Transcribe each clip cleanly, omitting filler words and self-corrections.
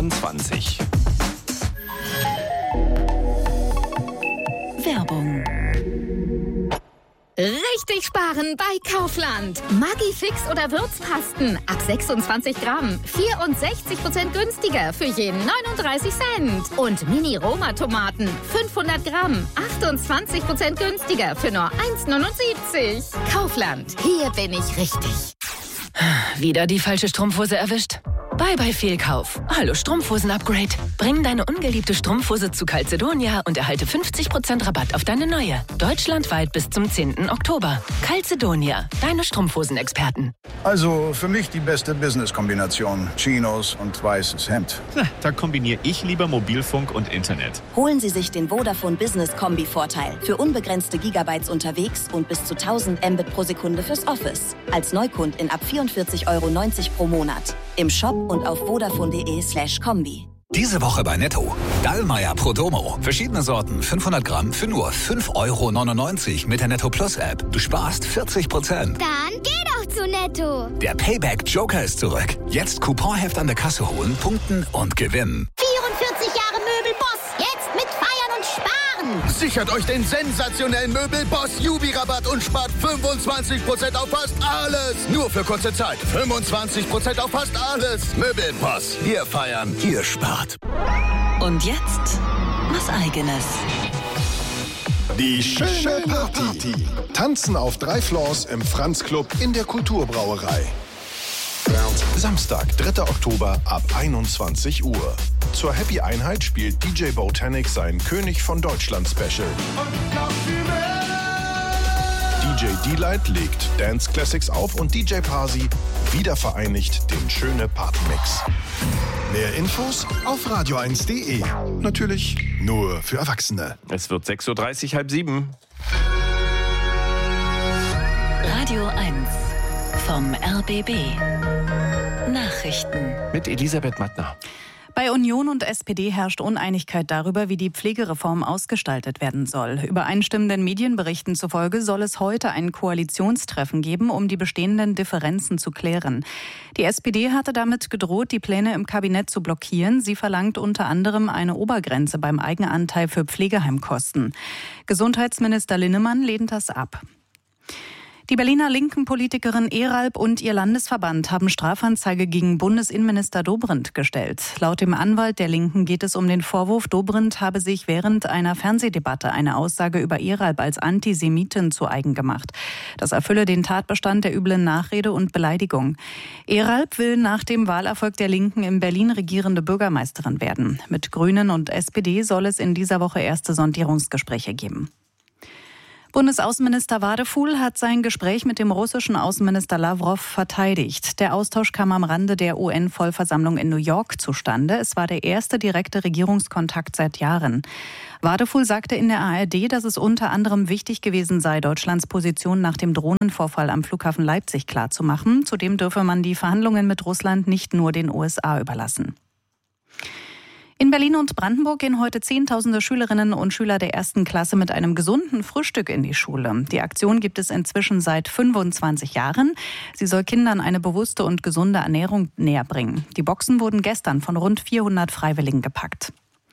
23. Werbung. Richtig sparen bei Kaufland. Maggi Fix oder Würzpasten ab 26 Gramm. 64% günstiger für jeden 39 Cent. Und Mini-Roma-Tomaten 500 Gramm. 28% günstiger für nur 1,79. Kaufland. Hier bin ich richtig. Wieder die falsche Strumpfhose erwischt? Bye bye Fehlkauf. Hallo Strumpfhosen-Upgrade. Bring deine ungeliebte Strumpfhose zu Calzedonia und erhalte 50% Rabatt auf deine neue. Deutschlandweit bis zum 10. Oktober. Calzedonia, deine Strumpfhosen-Experten. Also für mich die beste Business-Kombination. Chinos und weißes Hemd. Na, da kombiniere ich lieber Mobilfunk und Internet. Holen Sie sich den Vodafone Business Kombi-Vorteil. Für unbegrenzte Gigabytes unterwegs und bis zu 1000 Mbit pro Sekunde fürs Office. Als Neukundin ab 44,90 € pro Monat. Im Shop und auf vodafone.de/kombi. Diese Woche bei Netto. Dallmayr Prodomo. Verschiedene Sorten, 500 Gramm für nur 5,99 € mit der Netto Plus App. Du sparst 40%. Dann geh doch zu Netto. Der Payback Joker ist zurück. Jetzt Couponheft an der Kasse holen, punkten und gewinnen. 44 Jahre Möbelboss. Jetzt mit Feiern und Sparen. Sichert euch den sensationellen Möbelboss Jubi-Rabatt und spart 25% auf fast alles. Nur für kurze Zeit. 25% auf fast alles. Möbelboss. Wir feiern, ihr spart. Und jetzt was Eigenes. Die schöne Party. Tanzen auf 3 Floors im Franz Club in der Kulturbrauerei. Samstag, 3. Oktober ab 21 Uhr. Zur Happy Einheit spielt DJ Botanic sein König von Deutschland Special. DJ D-Light legt Dance Classics auf und DJ Parsi wieder vereinigt den schöne Partymix. Mehr Infos auf radio1.de. Natürlich nur für Erwachsene. Es wird 6:30 Uhr, 6:30. Radio 1 vom RBB. Nachrichten Mit Elisabeth Mattner. Bei Union und SPD herrscht Uneinigkeit darüber, wie die Pflegereform ausgestaltet werden soll. Übereinstimmenden Medienberichten zufolge soll es heute ein Koalitionstreffen geben, um die bestehenden Differenzen zu klären. Die SPD hatte damit gedroht, die Pläne im Kabinett zu blockieren. Sie verlangt unter anderem eine Obergrenze beim Eigenanteil für Pflegeheimkosten. Gesundheitsminister Linnemann lehnt das ab. Die Berliner linken Politikerin Eralp und ihr Landesverband haben Strafanzeige gegen Bundesinnenminister Dobrindt gestellt. Laut dem Anwalt der Linken geht es um den Vorwurf, Dobrindt habe sich während einer Fernsehdebatte eine Aussage über Eralp als Antisemitin zu eigen gemacht. Das erfülle den Tatbestand der üblen Nachrede und Beleidigung. Eralp will nach dem Wahlerfolg der Linken in Berlin regierende Bürgermeisterin werden. Mit Grünen und SPD soll es in dieser Woche erste Sondierungsgespräche geben. Bundesaußenminister Wadefuhl hat sein Gespräch mit dem russischen Außenminister Lawrow verteidigt. Der Austausch kam am Rande der UN-Vollversammlung in New York zustande. Es war der erste direkte Regierungskontakt seit Jahren. Wadefuhl sagte in der ARD, dass es unter anderem wichtig gewesen sei, Deutschlands Position nach dem Drohnenvorfall am Flughafen Leipzig klarzumachen. Zudem dürfe man die Verhandlungen mit Russland nicht nur den USA überlassen. In Berlin und Brandenburg gehen heute Zehntausende Schülerinnen und Schüler der 1. Klasse mit einem gesunden Frühstück in die Schule. Die Aktion gibt es inzwischen seit 25 Jahren. Sie soll Kindern eine bewusste und gesunde Ernährung näherbringen. Die Boxen wurden gestern von rund 400 Freiwilligen gepackt.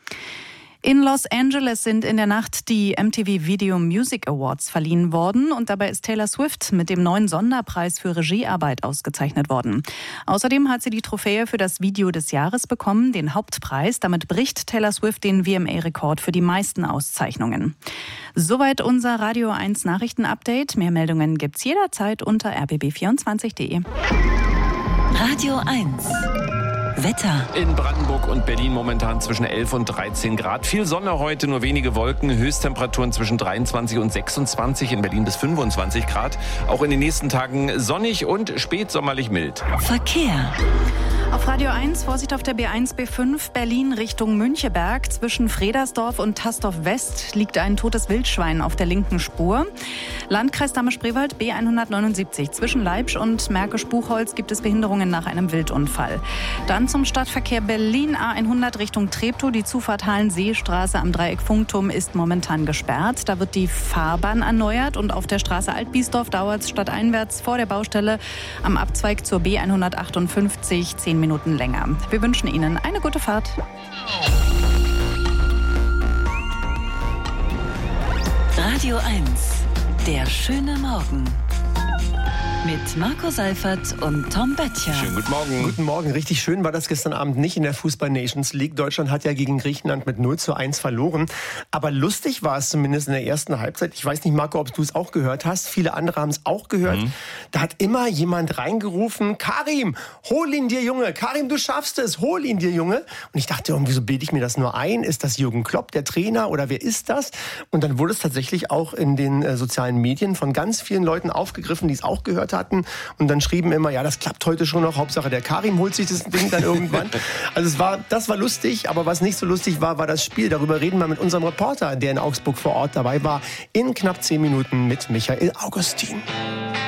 In Los Angeles sind in der Nacht die MTV Video Music Awards verliehen worden und dabei ist Taylor Swift mit dem neuen Sonderpreis für Regiearbeit ausgezeichnet worden. Außerdem hat sie die Trophäe für das Video des Jahres bekommen, den Hauptpreis. Damit bricht Taylor Swift den VMA-Rekord für die meisten Auszeichnungen. Soweit unser Radio 1 Nachrichten-Update. Mehr Meldungen gibt's jederzeit unter rbb24.de. Radio 1 Wetter. In Brandenburg und Berlin momentan zwischen 11 und 13 Grad. Viel Sonne heute, nur wenige Wolken. Höchsttemperaturen zwischen 23 und 26, in Berlin bis 25 Grad. Auch in den nächsten Tagen sonnig und spätsommerlich mild. Verkehr. Auf Radio 1 Vorsicht auf der B1, B5 Berlin Richtung Müncheberg. Zwischen Fredersdorf und Tastorf West liegt ein totes Wildschwein auf der linken Spur. Landkreis Dahme-Spreewald B179. Zwischen Leipzig und Märkisch-Buchholz gibt es Behinderungen nach einem Wildunfall. Dann zum Stadtverkehr Berlin A100 Richtung Treptow. Die Zufahrt Hallenseestraße am Dreieck Funkturm ist momentan gesperrt. Da wird die Fahrbahn erneuert und auf der Straße Altbiesdorf dauert es stadteinwärts vor der Baustelle am Abzweig zur B158 10 10 Minuten länger. Wir wünschen Ihnen eine gute Fahrt. Radio 1, der schöne Morgen. Mit Marco Seifert und Tom Böttcher. Schönen guten Morgen. Guten Morgen. Richtig schön war das gestern Abend nicht in der Fußball-Nations League. Deutschland hat ja gegen Griechenland mit 0:1 verloren. Aber lustig war es zumindest in der ersten Halbzeit. Ich weiß nicht, Marco, ob du es auch gehört hast. Viele andere haben es auch gehört. Da hat immer jemand reingerufen, Karim, hol ihn dir, Junge. Karim, du schaffst es. Hol ihn dir, Junge. Und ich dachte, wieso bilde ich mir das nur ein? Ist das Jürgen Klopp, der Trainer, oder wer ist das? Und dann wurde es tatsächlich auch in den sozialen Medien von ganz vielen Leuten aufgegriffen, die es auch gehört hatten, und dann schrieben immer, ja, das klappt heute schon noch, Hauptsache der Karim holt sich das Ding dann irgendwann. Also das war lustig, aber was nicht so lustig war das Spiel. Darüber reden wir mit unserem Reporter, der in Augsburg vor Ort dabei war, in knapp 10 Minuten mit Michael Augustin.